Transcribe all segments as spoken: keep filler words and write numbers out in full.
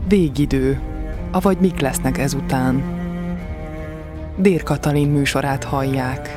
Végidő, avagy mik lesznek ezután. Dér Katalin műsorát hallják.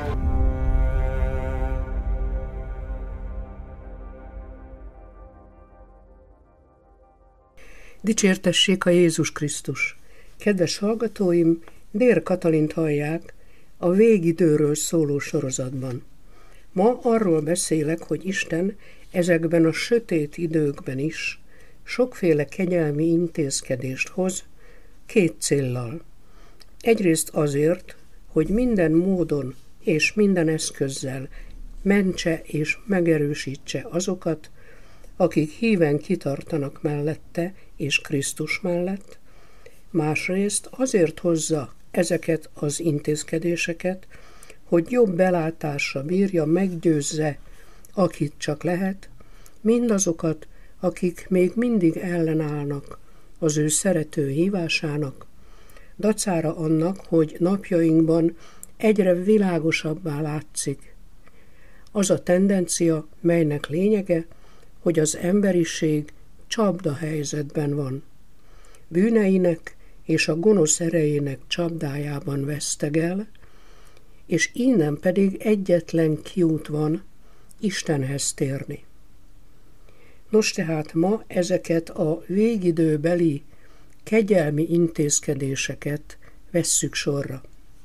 Dicsértessék a Jézus Krisztus! Kedves hallgatóim, Dér Katalint hallják a végidőről szóló sorozatban. Ma arról beszélek, hogy Isten ezekben a sötét időkben is sokféle kegyelmi intézkedést hoz két céllal. Egyrészt azért, hogy minden módon és minden eszközzel mentse és megerősítse azokat, akik híven kitartanak mellette és Krisztus mellett, másrészt azért hozza ezeket az intézkedéseket, hogy jobb belátásra bírja, meggyőzze, akit csak lehet, mindazokat, akik még mindig ellenállnak az ő szerető hívásának, dacára annak, hogy napjainkban egyre világosabbá látszik az a tendencia, melynek lényege, hogy az emberiség csapdahelyzetben van. Bűneinek és a gonosz erejének csapdájában vesztegel, és innen pedig egyetlen kiút van Istenhez térni. Nos, tehát ma ezeket a végidőbeli kegyelmi intézkedéseket vesszük sorra.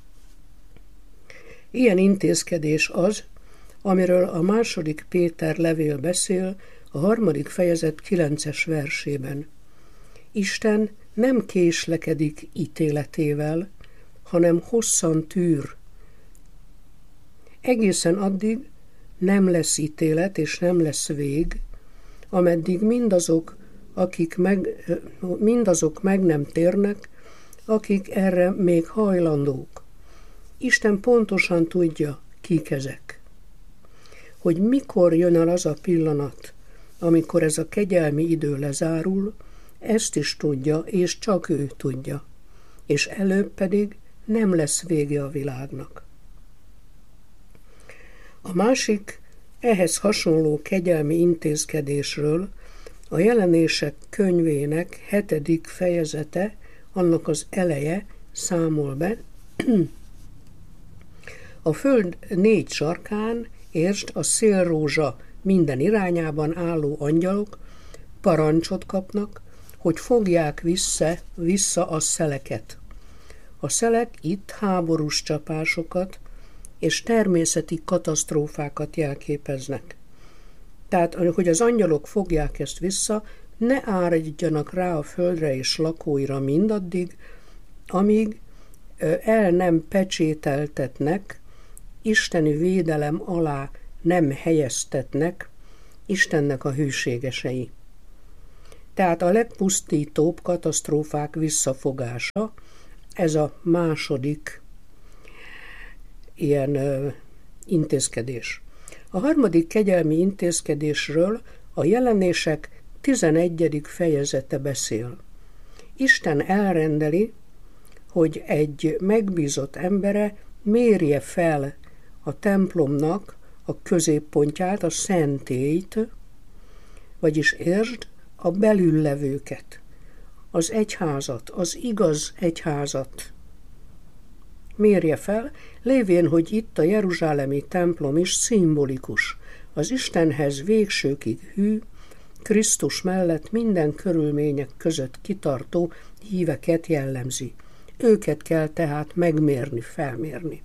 Ilyen intézkedés az, amiről a második Péter levél beszél a harmadik fejezet kilences versében. Isten nem késlekedik ítéletével, hanem hosszan tűr. Egészen addig nem lesz ítélet és nem lesz vég, ameddig mindazok, akik meg, mindazok meg nem térnek, akik erre még hajlandók. Isten pontosan tudja, kik ezek. Hogy mikor jön el az a pillanat, amikor ez a kegyelmi idő lezárul, ezt is tudja, és csak ő tudja, és előbb pedig nem lesz vége a világnak. A másik, ehhez hasonló kegyelmi intézkedésről a Jelenések könyvének hetedik fejezete, annak az eleje számol be. A föld négy sarkán, értsd, a szélrózsa minden irányában álló angyalok parancsot kapnak, hogy fogják vissza, vissza a szeleket. A szelek itt háborús csapásokat és természeti katasztrófákat jelképeznek. Tehát, hogy az angyalok fogják ezt vissza, ne áradjanak rá a földre és lakóira mindaddig, amíg el nem pecsételtetnek, isteni védelem alá nem helyeztetnek Istennek a hűségesei. Tehát a legpusztítóbb katasztrófák visszafogása, ez a második ilyen ö, intézkedés. A harmadik kegyelmi intézkedésről a Jelenések tizenegyedik fejezete beszél. Isten elrendeli, hogy egy megbízott embere mérje fel a templomnak a középpontját, a szentélyt, vagyis értsd, a belüllevőket, az egyházat, az igaz egyházat mérje fel, lévén, hogy itt a jeruzsálemi templom is szimbolikus, az Istenhez végsőkig hű, Krisztus mellett minden körülmények között kitartó híveket jellemzi. Őket kell tehát megmérni, felmérni.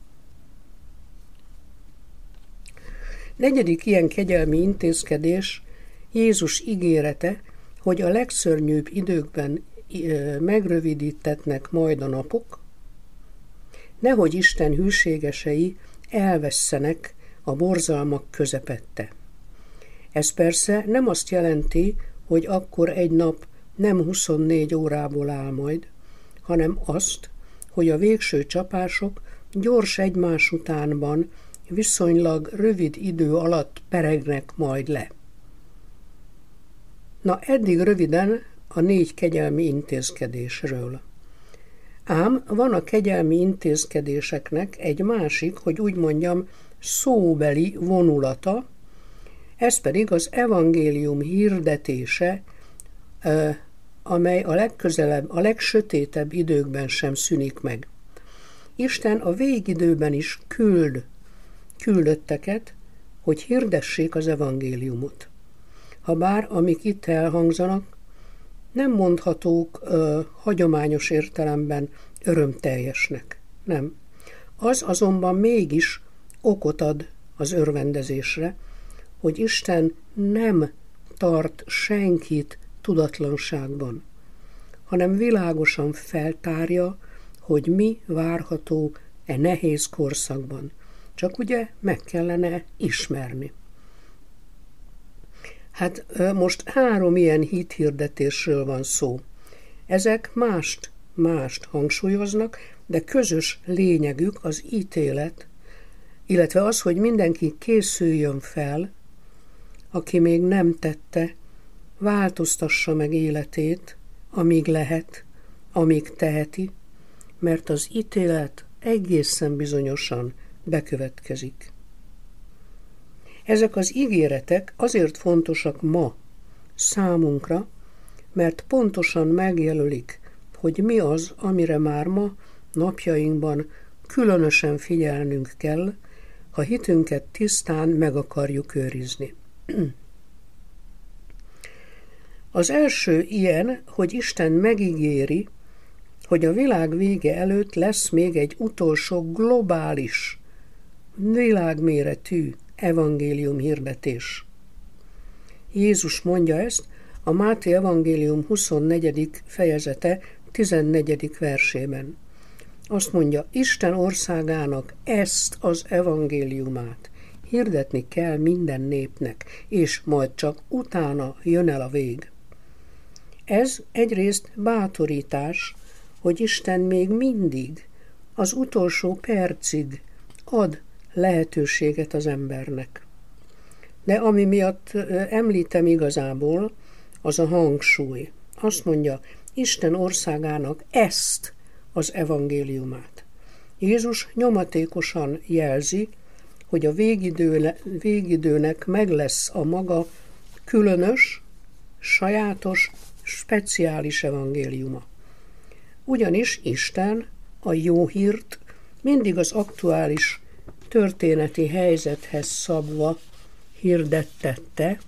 Negyedik ilyen kegyelmi intézkedés Jézus ígérete, hogy a legszörnyűbb időkben megrövidítetnek majd a napok, nehogy Isten hűségesei elvesszenek a borzalmak közepette. Ez persze nem azt jelenti, hogy akkor egy nap nem huszonnégy órából áll majd, hanem azt, hogy a végső csapások gyors egymás utánban viszonylag rövid idő alatt peregnek majd le. Na, eddig röviden a négy kegyelmi intézkedésről. Ám van a kegyelmi intézkedéseknek egy másik, hogy úgy mondjam, szóbeli vonulata, ez pedig az evangélium hirdetése amely a legközelebb, a legsötétebb időkben sem szűnik meg. Isten a végidőben is küld küldötteket, hogy hirdessék az evangéliumot. Habár amik itt elhangzanak, nem mondhatók ö, hagyományos értelemben örömteljesnek. Nem. Az azonban mégis okot ad az örvendezésre, hogy Isten nem tart senkit tudatlanságban, hanem világosan feltárja, hogy mi várható e nehéz korszakban. Csak ugye meg kellene ismerni. Hát most három ilyen hithirdetésről van szó. Ezek mást, mást hangsúlyoznak, de közös lényegük az ítélet, illetve az, hogy mindenki készüljön fel, aki még nem tette, változtassa meg életét, amíg lehet, amíg teheti, mert az ítélet egészen bizonyosan bekövetkezik. Ezek az ígéretek azért fontosak ma számunkra, mert pontosan megjelölik, hogy mi az, amire már ma napjainkban különösen figyelnünk kell, ha hitünket tisztán meg akarjuk őrizni. Az első ilyen, hogy Isten megígéri, hogy a világ vége előtt lesz még egy utolsó globális, világméretű evangélium hirdetés. Jézus mondja ezt a Máté evangélium huszonnegyedik fejezete tizennegyedik versében. Azt mondja, Isten országának ezt az evangéliumát hirdetni kell minden népnek, és majd csak utána jön el a vég. Ez egyrészt bátorítás, hogy Isten még mindig, az utolsó percig ad lehetőséget az embernek. De ami miatt említem igazából, az a hangsúly. Azt mondja, Isten országának ezt az evangéliumát. Jézus nyomatékosan jelzi, hogy a végidő, végidőnek meg lesz a maga különös, sajátos, speciális evangéliuma. Ugyanis Isten a jó hírt mindig az aktuális történeti helyzethez szabva hirdettette,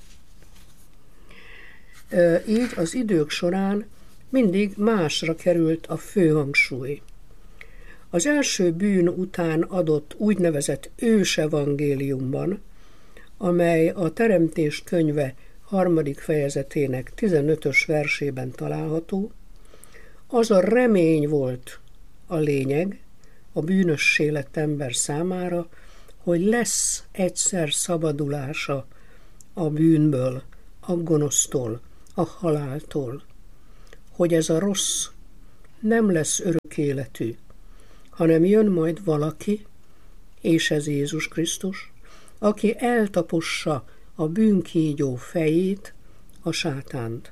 így az idők során mindig másra került a főhangsúly. Az első bűn után adott úgynevezett ősevangéliumban, amely a Teremtés könyve harmadik fejezetének tizenötös versében található, az a remény volt a lényeg a bűnössé lett ember számára, hogy lesz egyszer szabadulása a bűnből, a gonosztól, a haláltól, hogy ez a rossz nem lesz örök életű, hanem jön majd valaki, és ez Jézus Krisztus, aki eltapossa a bűnkígyó fejét, a sátánt.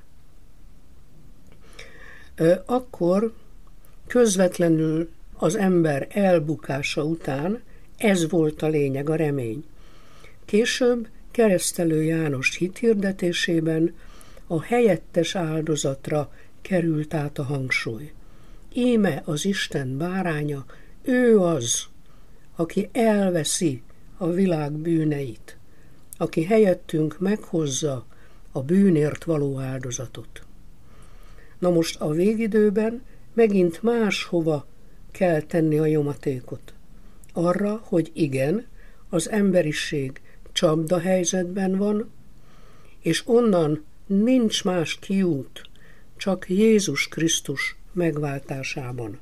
Akkor közvetlenül az ember elbukása után ez volt a lényeg, a remény. Később Keresztelő János hithirdetésében a helyettes áldozatra került át a hangsúly. Íme az Isten báránya, ő az, aki elveszi a világ bűneit, aki helyettünk meghozza a bűnért való áldozatot. Na most a végidőben megint máshova kell tenni a nyomatékot. Arra, hogy igen, az emberiség csapdahelyzetben van, és onnan nincs más kiút, csak Jézus Krisztus megváltásában.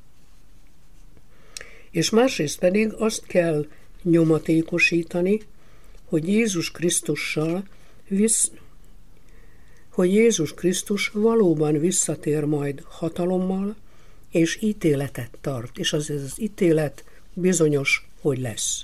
És másrészt pedig azt kell nyomatékosítani, hogy Jézus Krisztussal visz, hogy Jézus Krisztus valóban visszatér majd hatalommal, és ítéletet tart, és az, az ítélet bizonyos, hogy lesz.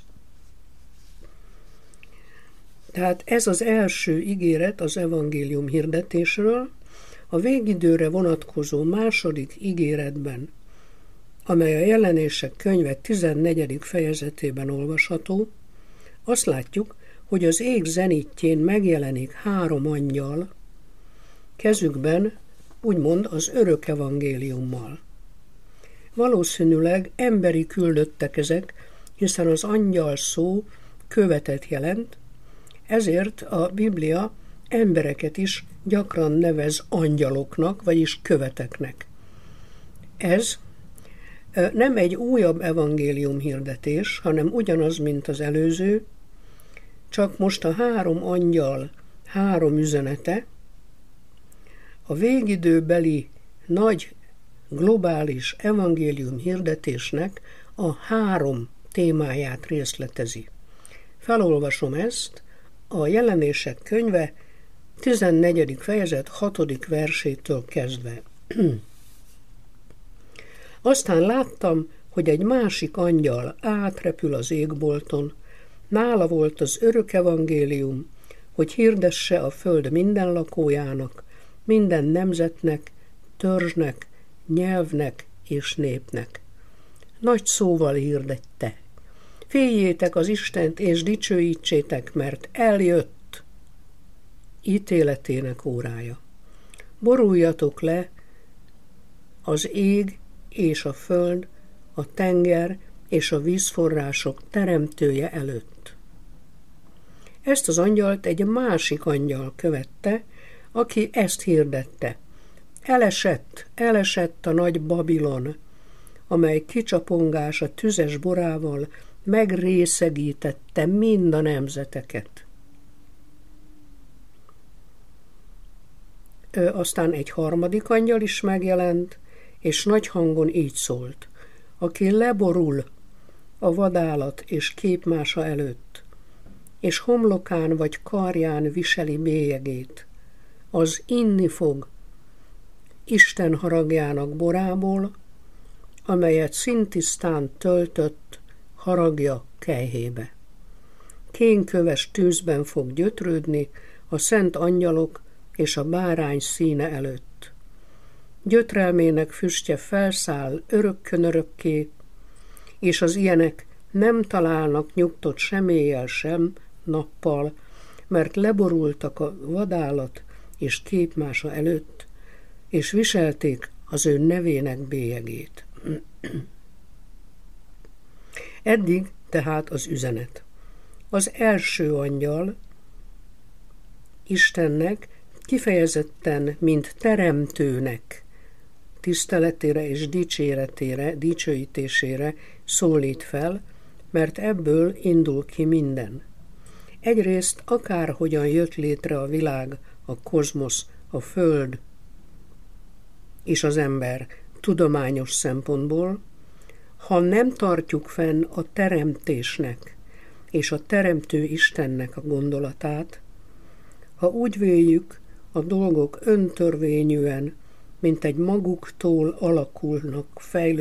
Tehát ez az első ígéret az evangélium hirdetésről, a végidőre vonatkozó második ígéretben, amely a Jelenések könyve tizennegyedik fejezetében olvasható, azt látjuk, hogy az ég zenitjén megjelenik három angyal, kezükben úgymond az örök evangéliummal. Valószínűleg emberi küldöttek ezek, hiszen az angyal szó követet jelent, ezért a Biblia embereket is gyakran nevez angyaloknak, vagyis követeknek. Ez nem egy újabb evangélium hirdetés, hanem ugyanaz, mint az előző, csak most a három angyal három üzenete a végidőbeli nagy globális evangélium hirdetésnek a három témáját részletezi. Felolvasom ezt, a Jelenések könyve tizennegyedik fejezet hatodik versétől kezdve. Aztán láttam, hogy egy másik angyal átrepül az égbolton, nála volt az örök evangélium, hogy hirdesse a föld minden lakójának, minden nemzetnek, törzsnek, nyelvnek és népnek. Nagy szóval hirdette. Féljétek az Istent és dicsőítsétek, mert eljött ítéletének órája. Boruljatok le az ég és a föld, a tenger és a vízforrások teremtője előtt. Ezt az angyalt egy másik angyal követte, aki ezt hirdette. Elesett, elesett a nagy Babilon, amely kicsapongása tüzes borával megrészegítette mind a nemzeteket. Ö, aztán egy harmadik angyal is megjelent, és nagy hangon így szólt: aki leborul a vadállat és képmása előtt, és homlokán vagy karján viseli bélyegét, az inni fog Isten haragjának borából, amelyet szintisztán töltött haragja kelyhébe. Kénköves tűzben fog gyötrődni a szent angyalok és a bárány színe előtt. Gyötrelmének füstje felszáll örökkön örökké, és az ilyenek nem találnak nyugtot sem éjjel, sem nappal, mert leborultak a vadállat és képmása előtt, és viselték az ő nevének bélyegét. Eddig tehát az üzenet. Az első angyal Istennek kifejezetten, mint teremtőnek tiszteletére és dicséretére, dicsőítésére szólít fel, mert ebből indul ki minden. Egyrészt akárhogyan jött létre a világ, a kozmosz, a föld és az ember tudományos szempontból, ha nem tartjuk fenn a teremtésnek és a teremtő Istennek a gondolatát, ha úgy véljük, a dolgok öntörvényűen, mint egy maguktól alakulnak, fejlődnek,